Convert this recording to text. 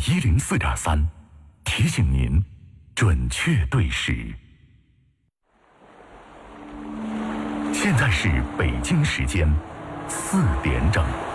104.3，提醒您准确对时。现在是北京时间4点整。